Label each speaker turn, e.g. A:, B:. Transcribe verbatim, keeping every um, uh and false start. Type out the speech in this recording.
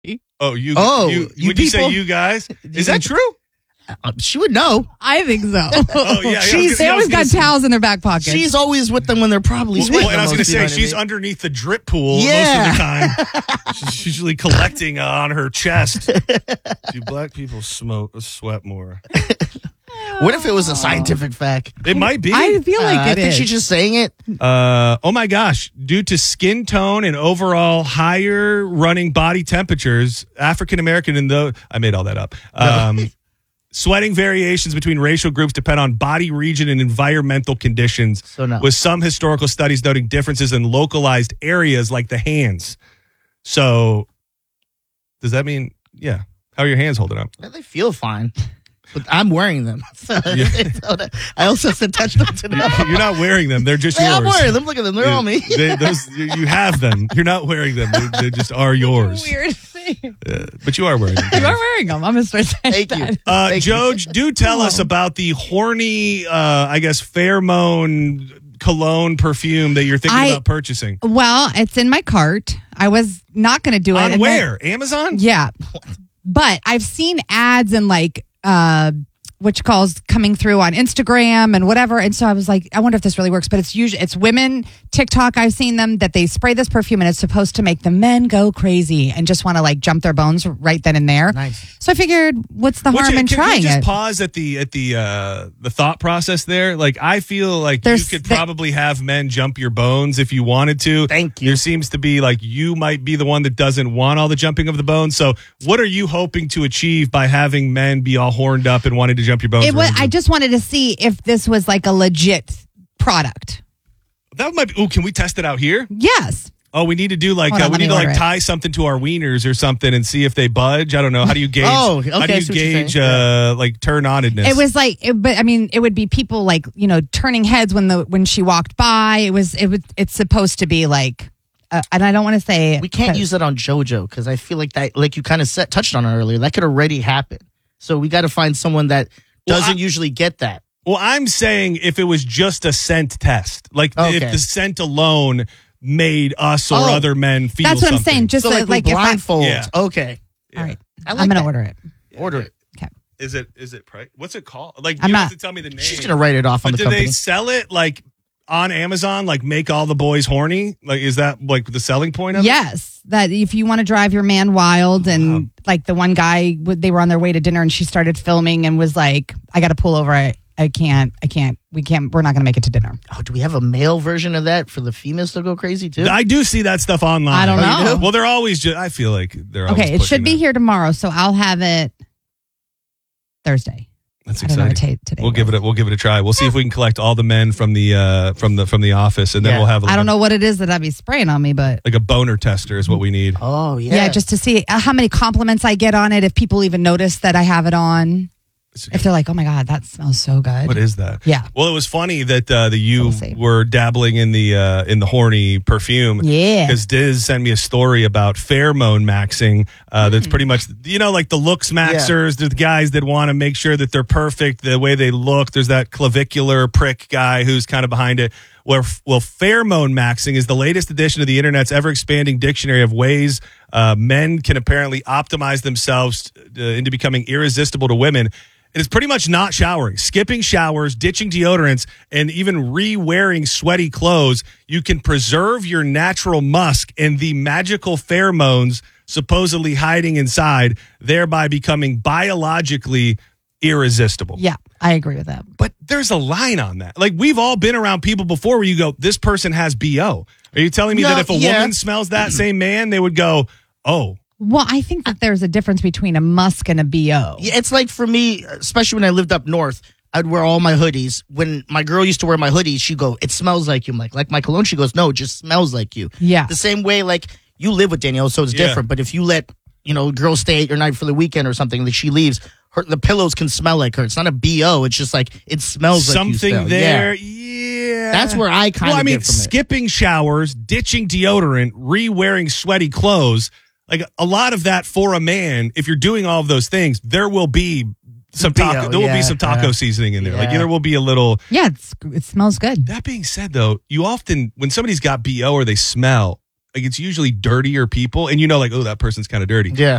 A: Oh, you.
B: Oh,
A: you,
B: you
A: would you say
B: people?
A: you guys? Is that
B: think-
A: true?
B: Uh, she would know.
C: I think so.
A: Oh, yeah. yeah
B: She's-
C: They
A: I was
C: always
A: gonna
C: got
A: say-
C: towels in their back pockets.
B: She's always with them when they're probably
A: Well,
B: sweating.
A: well, and I was
B: the
A: going to
B: most, you know
A: say,
B: what I
A: she's
B: mean?
A: underneath the drip pool
B: Yeah.
A: most of the time. She's usually collecting uh, on her chest. Do black people smoke sweat more?
B: What if it was a scientific fact?
A: It might be.
C: I feel like
B: Uh,
C: it
B: I think
C: is.
B: she's just saying it.
A: Uh, oh my gosh. Due to skin tone and overall higher running body temperatures, African American and the I made all that up. Um, sweating variations between racial groups depend on body region and environmental conditions,
B: So no.
A: with some historical studies noting differences in localized areas like the hands. So, does that mean, yeah, how are your hands holding up?
B: They feel fine. But I'm wearing them. So
A: Yeah.
B: I also said touch them today.
A: You're not wearing them; they're just
B: Hey,
A: yours.
B: I'm wearing them. Look at them. They're on me.
A: They- those, you you have them. You're not wearing them; they, they just are yours.
C: Weird thing.
A: Uh, but you are wearing them.
C: You are wearing them. I'm going to start saying
B: Thank you.
C: that.
A: Uh,
B: Thank you.
A: Joj, do tell us about the horny, uh, I guess, pheromone cologne perfume that you're thinking
C: I-
A: about purchasing.
C: Well, it's in my cart. I was not going to do it.
A: On
C: and then-
A: where? Amazon?
C: Yeah. But I've seen ads and like uh which calls coming through on Instagram and whatever. And so I was like, I wonder if this really works. But it's usually it's women TikTok. I've seen them that they spray this perfume and it's supposed to make the men go crazy and just want to like jump their bones right then and there.
B: Nice.
C: So I figured, what's the
A: Would
C: harm
A: you-
C: in
A: can
C: trying
A: you just
C: it?
A: pause at the at the uh, the thought process there? Like, I feel like
C: There's
A: you could
C: the-
A: probably have men jump your bones if you wanted to.
B: Thank you.
A: There seems to be like you might be the one that doesn't want all the jumping of the bones. So, what are you hoping to achieve by having men be all horned up and wanting to jump your bones?
C: It was,
A: around you?
C: I just wanted to see if this was like a legit product.
A: that might be. Oh, can we test it out here?
C: Yes.
A: Oh, we need to do like
C: Hold
A: uh,
C: on,
A: we
C: let
A: need
C: me
A: to like
C: order it.
A: tie something to our wieners or something and see if they budge. I don't know. How do you gauge?
B: Oh, okay,
A: How do
B: I
A: you
B: see what you're
A: gauge
B: saying.
A: uh, like turn onedness?
C: It was like, it, but I mean, it would be people like you know turning heads when the when she walked by. It was it was it's supposed to be like, uh, and I don't want to say
B: We can't use that on JoJo because I feel like that, like you kind of set, touched on it earlier, that could already happen. So we got to find someone that
A: Well,
B: doesn't
A: I-
B: usually get that.
A: Well, I'm saying if it was just a scent test, like
B: Okay.
A: if the scent alone made us or
B: Oh,
A: other men feel
C: That's what I'm
A: something.
C: saying. Just
B: So
C: so,
B: like,
C: like,
B: with
C: if I,
B: blindfolds.
A: Yeah.
B: Okay.
C: all right,
B: I like
C: I'm gonna
B: that.
C: order it.
B: Order it.
C: Okay.
A: Is it is it pri- what's it called? Like
C: I'm
A: you
C: not-
A: have to tell me the name.
B: She's going to write it off on
A: But
B: the
A: do
B: company.
A: they sell it like on Amazon? Like make all the boys horny? Like is that like the selling point of it?
C: Yes, that if you want to drive your man wild, and like the one guy, they were on their way to dinner, and she started filming and was like, "I got to pull over. I, I can't. I can't. We can't. We're not going to make it to dinner."
B: Oh, do we have a male version of that for the females to go crazy too?
A: I do see that stuff online.
C: I don't
B: Oh, you
C: know.
B: do?
A: Well, they're always just. I feel like they're always
C: Okay, it
A: pushing
C: should be
A: that.
C: here tomorrow, so I'll have it Thursday.
A: That's
C: I don't know what
A: exciting.
C: ta- today.
A: We'll give it. A, we'll give it a try. We'll see if we can collect all the men from the uh, from the from the office, and then
B: Yeah.
A: we'll have. A,
C: I don't know what it is that I'd be spraying on me, but
A: Like a boner tester is what we need.
B: oh, yeah.
C: yeah, just to see uh, how many compliments I get on it. If people even notice that I have it on, if they're like, "Oh my god, that smells so good."
A: What is that?
C: Yeah.
A: Well, it was funny that uh, the you
C: We'll see.
A: were dabbling in the uh, in the horny perfume.
C: Yeah.
A: Because Diz sent me a story about pheromone maxing. Uh, that's pretty much you know like the looks maxers. There's the guys that want to make sure that they're perfect the way they look. There's that clavicular prick guy who's kind of behind it. Where well, pheromone maxing is the latest addition to the internet's ever expanding dictionary of ways uh, men can apparently optimize themselves uh, into becoming irresistible to women. It is pretty much not showering, skipping showers, ditching deodorants, and even re-wearing sweaty clothes. You can preserve your natural musk and the magical pheromones supposedly hiding inside, thereby becoming biologically irresistible.
C: Yeah, I agree with that.
A: But there's a line on that. Like, we've all been around people before where you go, this person has B O. Are you telling me
B: No,
A: that if a
B: yeah.
A: woman smells that same man, they would go, oh,
C: Well, I think that there's a difference between a musk and a B O.
B: Yeah, it's like for me, especially when I lived up north, I'd wear all my hoodies. When my girl used to wear my hoodies, she'd go, "It smells like you." I'm like, like my cologne? She goes, "No, it just smells like you."
C: Yeah.
B: The same way, like you live with Danielle, so it's
A: Yeah.
B: different. But if you let, you know, girl stay at your night for the weekend or something, that she leaves, her the pillows can smell like her. It's not a B O. It's just like it smells like you
A: something
B: smell.
A: there.
B: Yeah.
A: Yeah.
B: That's where I kind of
A: Well, I mean,
B: get from it.
A: skipping showers, ditching deodorant, re-wearing sweaty clothes. Like a lot of that for a man, if you're doing all of those things, there will be some
B: B O,
A: taco. There will be
B: yeah,
A: some taco
B: yeah.
A: seasoning in there. Like
B: Yeah.
A: there will be a little.
C: Yeah, it's, it smells good.
A: That being said, though, you often when somebody's got B O or they smell, like it's usually dirtier people, and you know, like, oh, that person's kind of dirty.
B: Yeah.